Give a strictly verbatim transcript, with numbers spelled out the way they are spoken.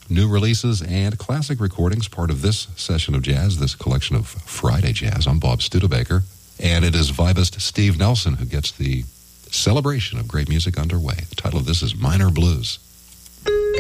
new releases and classic recordings, part of this session of jazz, this collection of Friday Jazz. I'm Bob Studebaker, and it is vibist Steve Nelson who gets the celebration of great music underway. The title of this is Minor Blues.